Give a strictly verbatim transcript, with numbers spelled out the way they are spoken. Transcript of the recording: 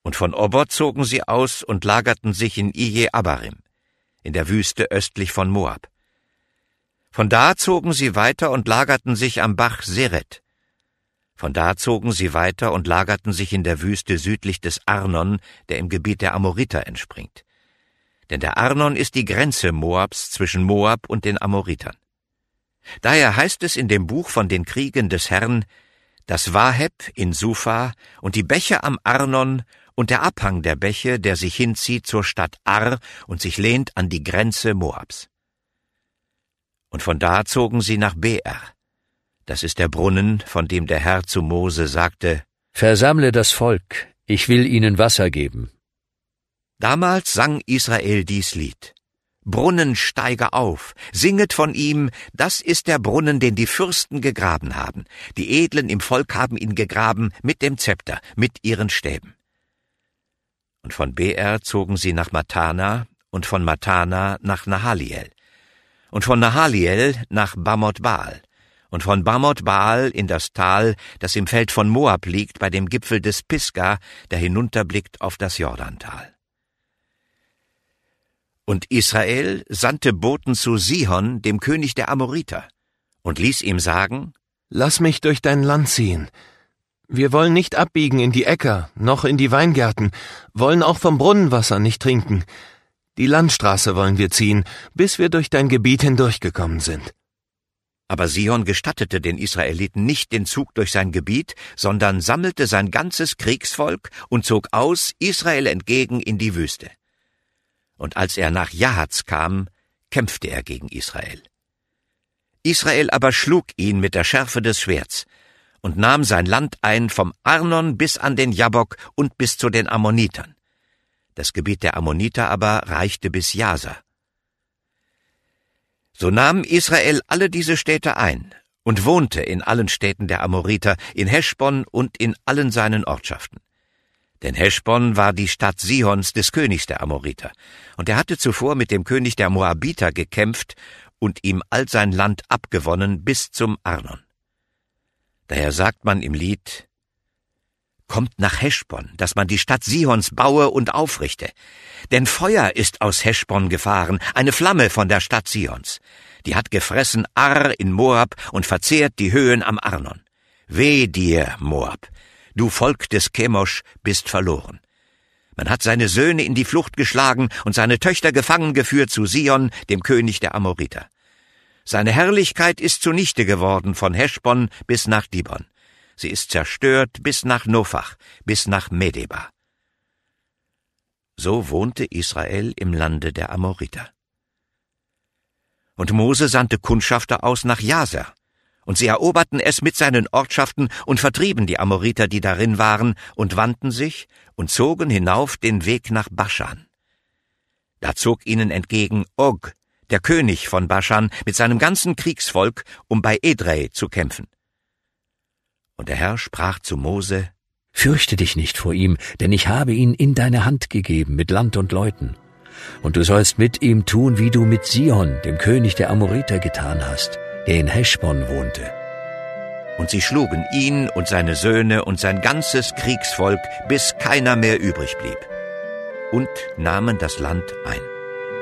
Und von Obot zogen sie aus und lagerten sich in Ije Abarim, in der Wüste östlich von Moab. Von da zogen sie weiter und lagerten sich am Bach Seret. Von da zogen sie weiter und lagerten sich in der Wüste südlich des Arnon, der im Gebiet der Amoriter entspringt. Denn der Arnon ist die Grenze Moabs zwischen Moab und den Amoritern. Daher heißt es in dem Buch von den Kriegen des Herrn, das Waheb in Sufa und die Bäche am Arnon und der Abhang der Bäche, der sich hinzieht zur Stadt Ar und sich lehnt an die Grenze Moabs. Und von da zogen sie nach Beer. Das ist der Brunnen, von dem der Herr zu Mose sagte, »Versammle das Volk, ich will ihnen Wasser geben.« Damals sang Israel dies Lied. Brunnen, steige auf, singet von ihm, das ist der Brunnen, den die Fürsten gegraben haben. Die Edlen im Volk haben ihn gegraben mit dem Zepter, mit ihren Stäben. Und von Beer zogen sie nach Matana und von Matana nach Nahaliel und von Nahaliel nach Bamot Baal und von Bamot Baal in das Tal, das im Feld von Moab liegt, bei dem Gipfel des Pisga, der hinunterblickt auf das Jordantal. Und Israel sandte Boten zu Sihon, dem König der Amoriter, und ließ ihm sagen, »Lass mich durch dein Land ziehen. Wir wollen nicht abbiegen in die Äcker, noch in die Weingärten, wollen auch vom Brunnenwasser nicht trinken. Die Landstraße wollen wir ziehen, bis wir durch dein Gebiet hindurchgekommen sind.« Aber Sihon gestattete den Israeliten nicht den Zug durch sein Gebiet, sondern sammelte sein ganzes Kriegsvolk und zog aus Israel entgegen in die Wüste. Und als er nach Jahaz kam, kämpfte er gegen Israel. Israel aber schlug ihn mit der Schärfe des Schwerts und nahm sein Land ein vom Arnon bis an den Jabbok und bis zu den Ammonitern. Das Gebiet der Ammoniter aber reichte bis Jasa. So nahm Israel alle diese Städte ein und wohnte in allen Städten der Amoriter, in Heschbon und in allen seinen Ortschaften. Denn Heschbon war die Stadt Sihons, des Königs der Amoriter, und er hatte zuvor mit dem König der Moabiter gekämpft und ihm all sein Land abgewonnen bis zum Arnon. Daher sagt man im Lied, »Kommt nach Heschbon, dass man die Stadt Sihons baue und aufrichte. Denn Feuer ist aus Heschbon gefahren, eine Flamme von der Stadt Sihons. Die hat gefressen Ar in Moab und verzehrt die Höhen am Arnon. Weh dir, Moab! Du Volk des Chemosh bist verloren. Man hat seine Söhne in die Flucht geschlagen und seine Töchter gefangen geführt zu Sihon, dem König der Amoriter. Seine Herrlichkeit ist zunichte geworden von Heschbon bis nach Dibon. Sie ist zerstört bis nach Nophach, bis nach Medeba.« So wohnte Israel im Lande der Amoriter. Und Mose sandte Kundschafter aus nach Jaser, und sie eroberten es mit seinen Ortschaften und vertrieben die Amoriter, die darin waren, und wandten sich und zogen hinauf den Weg nach Baschan. Da zog ihnen entgegen Og, der König von Baschan, mit seinem ganzen Kriegsvolk, um bei Edrei zu kämpfen. Und der Herr sprach zu Mose, »Fürchte dich nicht vor ihm, denn ich habe ihn in deine Hand gegeben mit Land und Leuten. Und du sollst mit ihm tun, wie du mit Sihon, dem König der Amoriter, getan hast, der in Heschbon wohnte.« Und sie schlugen ihn und seine Söhne und sein ganzes Kriegsvolk, bis keiner mehr übrig blieb, und nahmen das Land ein.